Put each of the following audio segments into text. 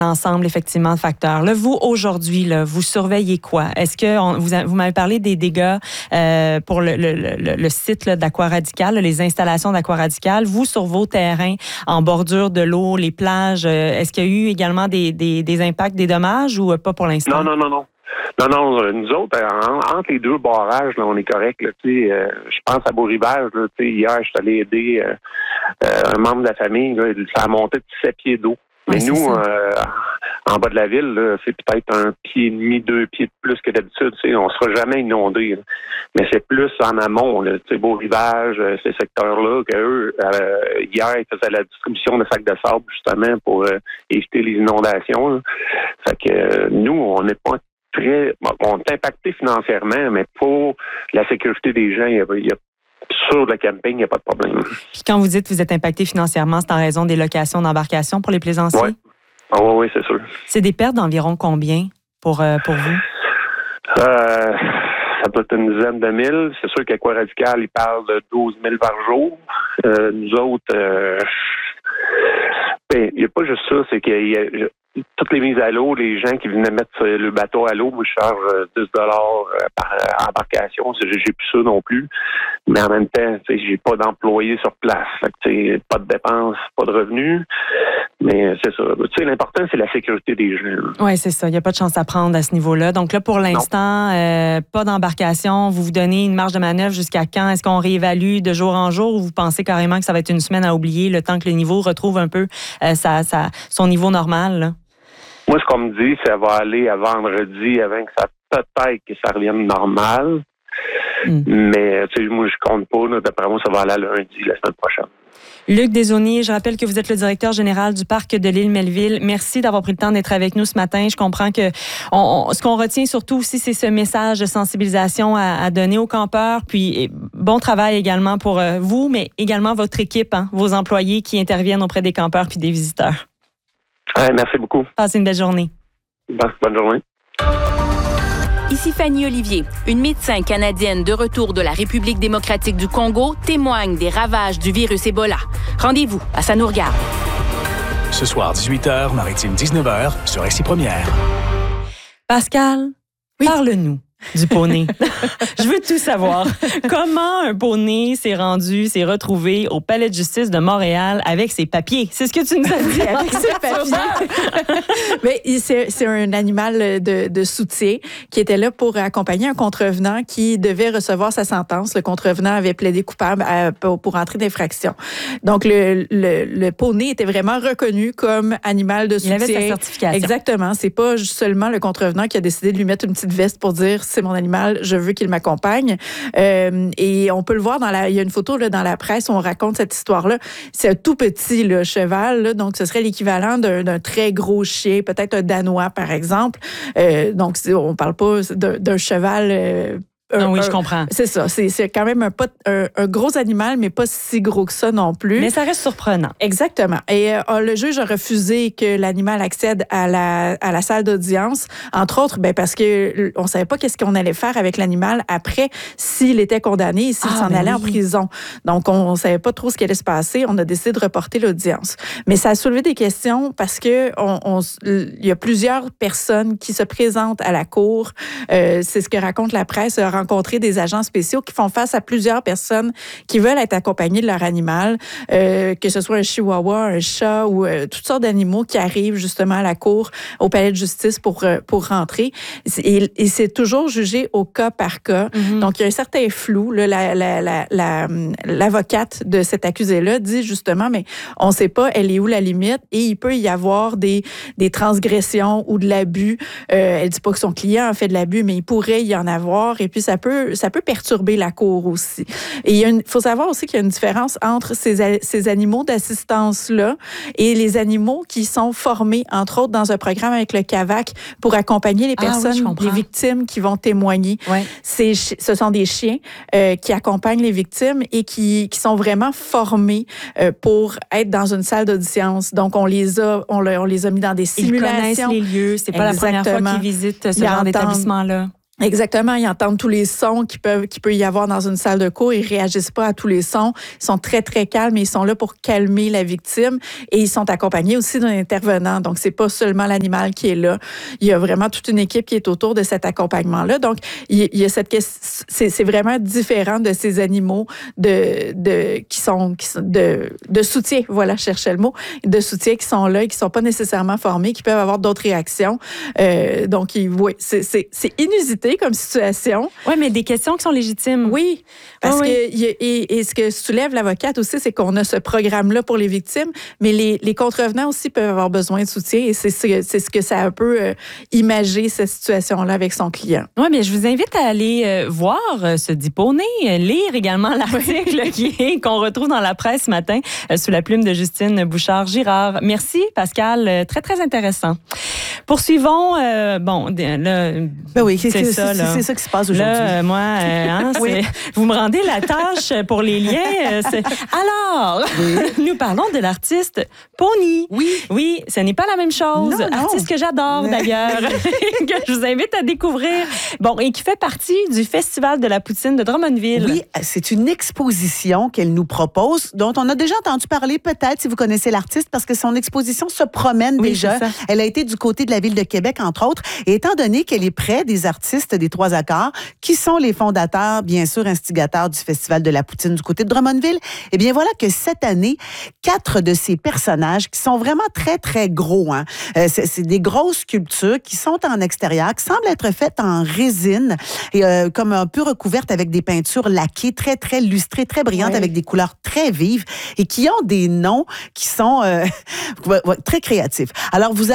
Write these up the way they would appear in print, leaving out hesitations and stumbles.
L'ensemble, effectivement, de facteurs. Là, vous, aujourd'hui, là, vous surveillez quoi? Est-ce que vous m'avez parlé des dégâts pour le site là, d'Aqua-Radical, les installations d'Aqua-Radical. Vous, sur vos terrains, en bordure de l'eau, les plages, est-ce qu'il y a eu également des impacts, des dommages ou pas pour l'instant? Non. Non, nous autres, entre les deux barrages, là, on est correct. Je pense à Beau-Rivage. Là, hier, je suis allé aider un membre de la famille. Là, ça a monté de 7 pieds d'eau. Mais ouais, nous, en bas de la ville, là, c'est peut-être 1,5 pied, 2 pieds de plus que d'habitude. On ne sera jamais inondé. Là. Mais c'est plus en amont. Beau-Rivage, ces secteurs-là, qu'eux, hier, ils faisaient la distribution de sacs de sable, justement, pour éviter les inondations. Là. Fait que nous, on n'est pas on est impacté financièrement, mais pour la sécurité des gens, il y a sur le camping, il n'y a pas de problème. Puis quand vous dites que vous êtes impacté financièrement, c'est en raison des locations d'embarcation pour les plaisanciers? Oui. Oui, c'est sûr. C'est des pertes d'environ combien pour vous? Ça peut être une dizaine de mille. C'est sûr qu'Aqua-Radical, il parle de 12 000 par jour. Nous autres, il n'y a pas juste ça, c'est qu'il y a toutes les mises à l'eau, les gens qui venaient mettre le bateau à l'eau, moi, je charge 10 $ par embarcation. J'ai plus ça non plus. Mais en même temps, j'ai pas d'employés sur place. Fait que, pas de dépenses, pas de revenus. Mais c'est ça. L'important, c'est la sécurité des gens. Oui, c'est ça. Il n'y a pas de chance à prendre à ce niveau-là. Donc là, pour l'instant, pas d'embarcation. Vous vous donnez une marge de manœuvre jusqu'à quand? Est-ce qu'on réévalue de jour en jour ou vous pensez carrément que ça va être une semaine à oublier le temps que le niveau retrouve un peu son niveau normal? Là? Moi, ce qu'on me dit, ça va aller à vendredi avant que ça peut-être que ça revienne normal. Mais moi, je compte pas. Là, d'après moi, ça va aller à lundi, la semaine prochaine. Luc Desaulniers, je rappelle que vous êtes le directeur général du parc de l'île Melville. Merci d'avoir pris le temps d'être avec nous ce matin. Je comprends que ce qu'on retient surtout aussi, c'est ce message de sensibilisation à donner aux campeurs. Puis bon travail également pour vous, mais également votre équipe, vos employés qui interviennent auprès des campeurs puis des visiteurs. Merci beaucoup. Passez une belle journée. Bonne journée. Ici Fanny Olivier. Une médecin canadienne de retour de la République démocratique du Congo témoigne des ravages du virus Ebola. Rendez-vous à Ça nous regarde. Ce soir, 18h, Maritime 19h, sur Récit Première. Pascal, parle-nous du poney. Je veux tout savoir. Comment un poney s'est retrouvé au Palais de justice de Montréal avec ses papiers? C'est ce que tu nous as dit. Avec ses papiers. Mais c'est un animal de soutien qui était là pour accompagner un contrevenant qui devait recevoir sa sentence. Le contrevenant avait plaidé coupable pour entrer d'infraction. Donc, le poney était vraiment reconnu comme animal de soutien. Il avait sa certification. Exactement. C'est pas seulement le contrevenant qui a décidé de lui mettre une petite veste pour dire c'est mon animal, je veux qu'il m'accompagne. Et on peut le voir il y a une photo là, dans la presse où on raconte cette histoire-là. C'est un tout petit là, cheval, là, donc ce serait l'équivalent d'un très gros chien, peut-être un danois par exemple. Donc on parle pas d'un cheval. Oui, je comprends. C'est ça. C'est quand même un gros animal, mais pas si gros que ça non plus. Mais ça reste surprenant. Exactement. Et le juge a refusé que l'animal accède à la salle d'audience, entre autres, parce que on savait pas qu'est-ce qu'on allait faire avec l'animal après s'il était condamné et s'il s'en allait en prison. Donc, on savait pas trop ce qui allait se passer. On a décidé de reporter l'audience. Mais ça a soulevé des questions parce que il y a plusieurs personnes qui se présentent à la cour. C'est ce que raconte la presse. Rencontrer des agents spéciaux qui font face à plusieurs personnes qui veulent être accompagnées de leur animal, que ce soit un chihuahua, un chat ou toutes sortes d'animaux qui arrivent justement à la cour, au palais de justice pour rentrer. Et c'est toujours jugé au cas par cas. Mm-hmm. Donc, il y a un certain flou. Là, l'avocate de cet accusé-là dit justement, mais on ne sait pas, elle est où la limite et il peut y avoir des transgressions ou de l'abus. Elle ne dit pas que son client a fait de l'abus, mais il pourrait y en avoir. Et puis, ça peut perturber la cour aussi. Et il faut savoir aussi qu'il y a une différence entre ces animaux d'assistance-là et les animaux qui sont formés, entre autres, dans un programme avec le CAVAC pour accompagner les personnes, les victimes qui vont témoigner. Ouais. Ce sont des chiens qui accompagnent les victimes et qui sont vraiment formés pour être dans une salle d'audience. Donc, on les a mis dans des simulations. Ils connaissent les lieux. C'est pas la première fois qu'ils visitent ce genre d'établissement-là. Exactement, ils entendent tous les sons qu'il peut y avoir dans une salle de cours. Ils réagissent pas à tous les sons. Ils sont très, très calmes et ils sont là pour calmer la victime. Et ils sont accompagnés aussi d'un intervenant. Donc, c'est pas seulement l'animal qui est là. Il y a vraiment toute une équipe qui est autour de cet accompagnement-là. Donc, il y a cette question, c'est vraiment différent de ces animaux qui sont de soutien. Voilà, je cherchais le mot. De soutien qui sont là et qui sont pas nécessairement formés, qui peuvent avoir d'autres réactions. Donc, oui, c'est inusité comme situation. Oui, mais des questions qui sont légitimes. Oui, parce que et ce que soulève l'avocate aussi, c'est qu'on a ce programme-là pour les victimes, mais les contrevenants aussi peuvent avoir besoin de soutien et c'est ce que ça a un peu imagé cette situation-là avec son client. Oui, mais je vous invite à aller voir ce Dipôné, lire également l'article qu'on retrouve dans la presse ce matin sous la plume de Justine Bouchard-Girard. Merci, Pascal. Très, très intéressant. Poursuivons. Oui, c'est ça qui se passe aujourd'hui. Là, moi, vous me rendez la tâche pour les liens. Alors, nous parlons de l'artiste Pony. Oui, ce n'est pas la même chose. Non. Artiste que j'adore d'ailleurs, que je vous invite à découvrir. Bon, et qui fait partie du Festival de la poutine de Drummondville. Oui, c'est une exposition qu'elle nous propose, dont on a déjà entendu parler peut-être si vous connaissez l'artiste, parce que son exposition se promène déjà. Elle a été du côté de la Ville de Québec, entre autres. Et étant donné qu'elle est près des artistes des Trois Accords, qui sont les fondateurs, bien sûr, instigateurs du Festival de la poutine du côté de Drummondville, eh bien voilà que cette année, 4 de ces personnages qui sont vraiment très, très gros, hein. C'est des grosses sculptures qui sont en extérieur, qui semblent être faites en résine et comme un peu recouvertes avec des peintures laquées, très, très lustrées, très brillantes, avec des couleurs très vives et qui ont des noms qui sont très créatifs. Alors, vous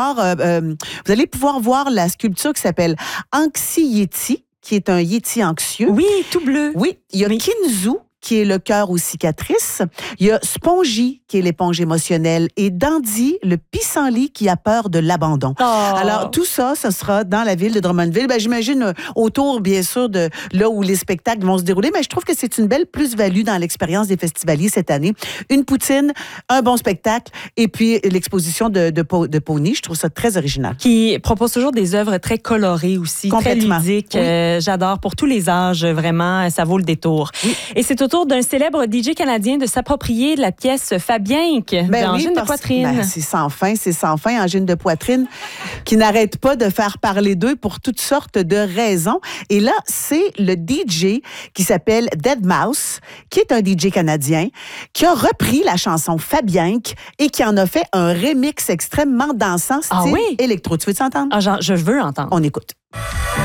allez pouvoir voir la sculpture qui s'appelle Anxi Yeti, qui est un Yeti anxieux. Oui, tout bleu. Oui, il y a Kinzu, qui est le cœur aux cicatrices. Il y a Spongy, qui est l'éponge émotionnelle, et Dandy, le pissenlit qui a peur de l'abandon. Oh. Alors, tout ça, ce sera dans la ville de Drummondville. J'imagine autour, bien sûr, de là où les spectacles vont se dérouler, mais je trouve que c'est une belle plus-value dans l'expérience des festivaliers cette année. Une poutine, un bon spectacle, et puis l'exposition de Pony. Je trouve ça très original. Qui propose toujours des œuvres très colorées aussi, très ludiques. J'adore, pour tous les âges, vraiment, ça vaut le détour. Oui. Et c'est au tour d'un célèbre DJ canadien de s'approprier de la pièce Fabienque d'Angine de poitrine. C'est sans fin, Angine de poitrine, qui n'arrête pas de faire parler d'eux pour toutes sortes de raisons. Et là, c'est le DJ qui s'appelle Deadmau5, qui est un DJ canadien, qui a repris la chanson Fabienque et qui en a fait un remix extrêmement dansant, style électro. Tu veux t'entendre? Je veux entendre. On écoute.